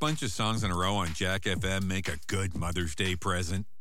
bunch of songs in a row on Jack FM make a good Mother's Day present?